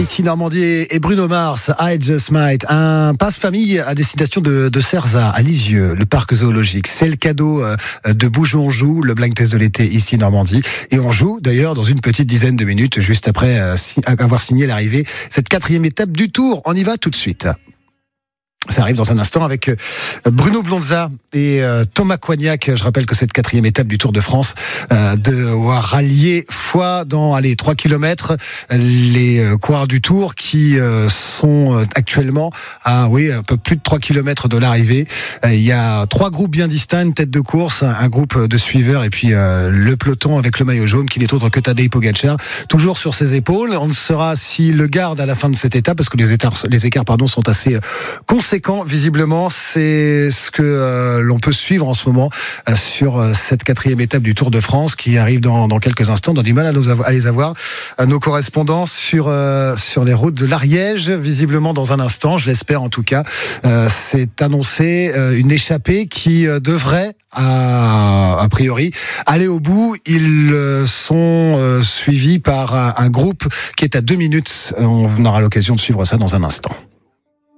Ici Normandie et Bruno Mars, I Just Might. Un passe-famille à destination de Cerzat, à Lisieux, le parc zoologique. C'est le cadeau de Bouge où on joue, le blind test de l'été ici Normandie. Et on joue d'ailleurs dans une petite dizaine de minutes, juste après avoir signé l'arrivée, cette 4e étape du Tour. On y va tout de suite. Ça arrive dans un instant avec Bruno Blonza et Thomas Coignac. Je rappelle que cette 4e étape du Tour de France doit rallier fois dans 3 km les coureurs du Tour qui sont actuellement à un peu plus de 3 km de l'arrivée. Il y a 3 groupes bien distincts, une tête de course, un groupe de suiveurs et puis le peloton avec le maillot jaune qui n'est autre que Tadej Pogačar, toujours sur ses épaules. On ne saura s'il le garde à la fin de cette étape parce que les écarts sont assez conséquents. Visiblement, c'est ce que l'on peut suivre en ce moment sur cette 4e étape du Tour de France qui arrive dans quelques instants. On a du mal à les avoir. Nos correspondants sur les routes de l'Ariège, visiblement dans un instant, je l'espère en tout cas. C'est annoncé une échappée qui devrait a priori aller au bout. Ils sont suivis par un groupe qui est à 2 minutes. On aura l'occasion de suivre ça dans un instant.